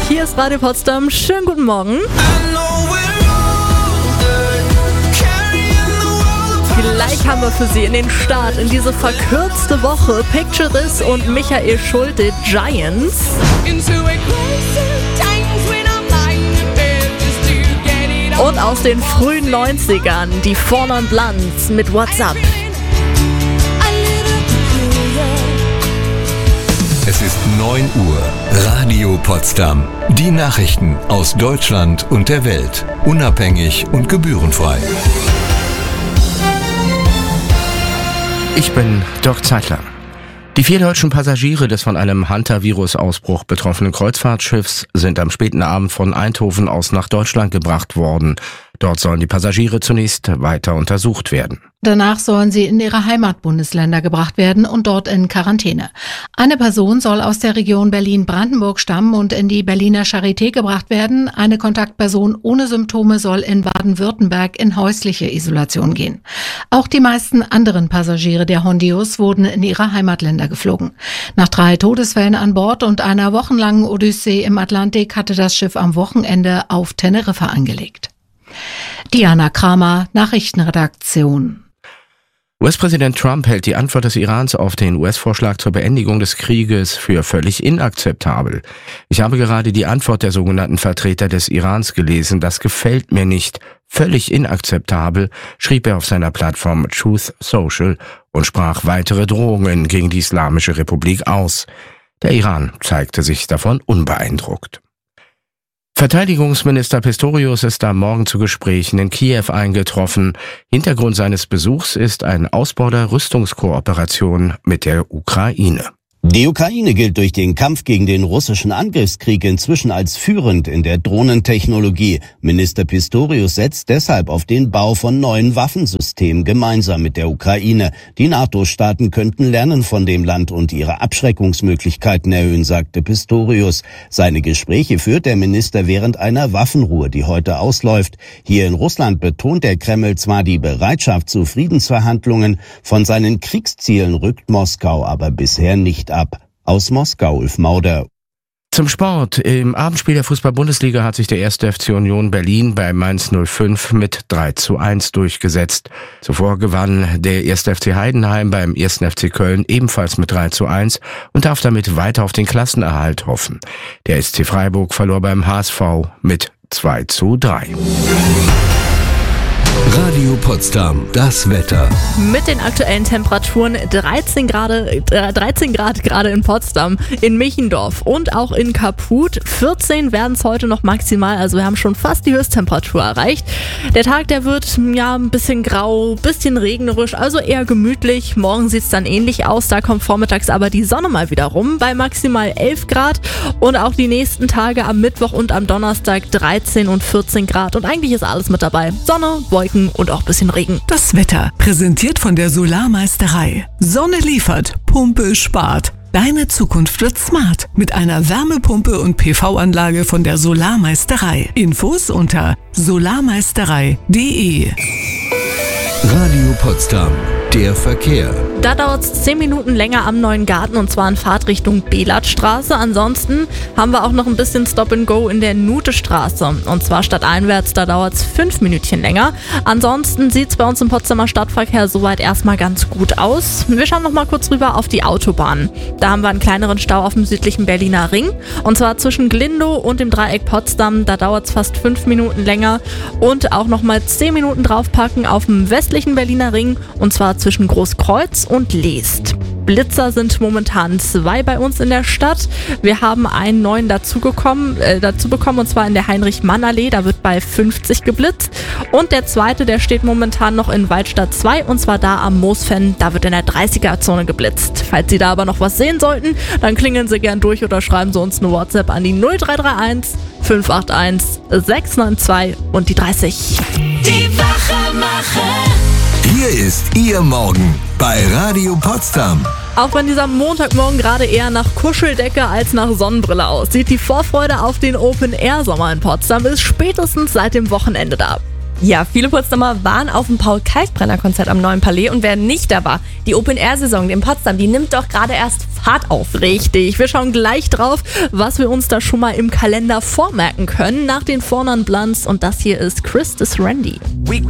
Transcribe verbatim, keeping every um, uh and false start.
Hier ist Radio Potsdam. Schönen guten Morgen. Gleich haben wir für Sie in den Start in diese verkürzte Woche Picture This und Michael Schulte, Giants. Und aus den frühen neunzigern die Fallen Blondes mit What's Up. Es ist neun Uhr. Radio Potsdam. Die Nachrichten aus Deutschland und der Welt. Unabhängig und gebührenfrei. Ich bin Dirk Zeitler. Die vier deutschen Passagiere des von einem Hantavirus-Ausbruch betroffenen Kreuzfahrtschiffs sind am späten Abend von Eindhoven aus nach Deutschland gebracht worden. Dort sollen die Passagiere zunächst weiter untersucht werden. Danach sollen sie in ihre Heimatbundesländer gebracht werden und dort in Quarantäne. Eine Person soll aus der Region Berlin-Brandenburg stammen und in die Berliner Charité gebracht werden. Eine Kontaktperson ohne Symptome soll in Baden-Württemberg in häusliche Isolation gehen. Auch die meisten anderen Passagiere der Hondius wurden in ihre Heimatländer geflogen. Nach drei Todesfällen an Bord und einer wochenlangen Odyssee im Atlantik hatte das Schiff am Wochenende auf Teneriffa angelegt. Diana Kramer, Nachrichtenredaktion. U S-Präsident Trump hält die Antwort des Irans auf den U S-Vorschlag zur Beendigung des Krieges für völlig inakzeptabel. Ich habe gerade die Antwort der sogenannten Vertreter des Irans gelesen. Das gefällt mir nicht. Völlig inakzeptabel, schrieb er auf seiner Plattform Truth Social und sprach weitere Drohungen gegen die Islamische Republik aus. Der Iran zeigte sich davon unbeeindruckt. Verteidigungsminister Pistorius ist am Morgen zu Gesprächen in Kiew eingetroffen. Hintergrund seines Besuchs ist ein Ausbau der Rüstungskooperation mit der Ukraine. Die Ukraine gilt durch den Kampf gegen den russischen Angriffskrieg inzwischen als führend in der Drohnentechnologie. Minister Pistorius setzt deshalb auf den Bau von neuen Waffensystemen gemeinsam mit der Ukraine. Die NATO-Staaten könnten lernen von dem Land und ihre Abschreckungsmöglichkeiten erhöhen, sagte Pistorius. Seine Gespräche führt der Minister während einer Waffenruhe, die heute ausläuft. Hier in Russland betont der Kreml zwar die Bereitschaft zu Friedensverhandlungen, von seinen Kriegszielen rückt Moskau aber bisher nicht ab. Aus Moskau, Ulf Mauder. Zum Sport. Im Abendspiel der Fußball-Bundesliga hat sich der erste F C Union Berlin bei Mainz null fünf mit drei zu eins durchgesetzt. Zuvor gewann der erste F C Heidenheim beim ersten F C Köln ebenfalls mit drei zu eins und darf damit weiter auf den Klassenerhalt hoffen. Der S C Freiburg verlor beim H S V mit zwei zu drei. Radio Potsdam, das Wetter. Mit den aktuellen Temperaturen dreizehn Grad, dreizehn Grad gerade in Potsdam, in Michendorf und auch in Kaput. vierzehn werden es heute noch maximal, also wir haben schon fast die Höchsttemperatur erreicht. Der Tag, der wird ja ein bisschen grau, bisschen regnerisch, also eher gemütlich. Morgen sieht es dann ähnlich aus, da kommt vormittags aber die Sonne mal wieder rum bei maximal elf Grad und auch die nächsten Tage am Mittwoch und am Donnerstag dreizehn und vierzehn Grad und eigentlich ist alles mit dabei. Sonne, Wolken und auch ein bisschen Regen. Das Wetter, präsentiert von der Solarmeisterei. Sonne liefert, Pumpe spart. Deine Zukunft wird smart mit einer Wärmepumpe und P V-Anlage von der Solarmeisterei. Infos unter solarmeisterei punkt de. Radio Potsdam, der Verkehr. Da dauert es zehn Minuten länger am Neuen Garten und zwar in Fahrtrichtung Belatstraße. Ansonsten haben wir auch noch ein bisschen Stop and Go in der Nutestraße. Und zwar stadteinwärts, da dauert es fünf Minütchen länger. Ansonsten sieht es bei uns im Potsdamer Stadtverkehr soweit erstmal ganz gut aus. Wir schauen noch mal kurz rüber auf die Autobahn. Da haben wir einen kleineren Stau auf dem südlichen Berliner Ring. Und zwar zwischen Glindow und dem Dreieck Potsdam. Da dauert es fast fünf Minuten länger. Und auch noch mal zehn Minuten draufpacken auf dem westlichen Berliner Ring. Und zwar zwischen Großkreuz und Leest. Blitzer sind momentan zwei bei uns in der Stadt. Wir haben einen neuen dazu, gekommen, äh, dazu bekommen und zwar in der Heinrich-Mann-Allee. Da wird bei fünfzig geblitzt. Und der zweite, der steht momentan noch in Waldstadt zwei und zwar da am Moosfen. Da wird in der dreißiger-Zone geblitzt. Falls Sie da aber noch was sehen sollten, dann klingeln Sie gern durch oder schreiben Sie uns eine WhatsApp an die null drei drei eins fünf acht eins sechs neun zwei und die dreißig. Die Wachemacher. Hier ist Ihr Morgen bei Radio Potsdam. Auch wenn dieser Montagmorgen gerade eher nach Kuscheldecke als nach Sonnenbrille aussieht, die Vorfreude auf den Open-Air-Sommer in Potsdam ist spätestens seit dem Wochenende da. Ja, viele Potsdamer waren auf dem Paul-Kalkbrenner-Konzert am Neuen Palais und wer nicht da war, die Open-Air-Saison in Potsdam, die nimmt doch gerade erst Fahrt auf. Richtig, wir schauen gleich drauf, was wir uns da schon mal im Kalender vormerken können nach den Four Non Blondes und das hier ist Chris Randy.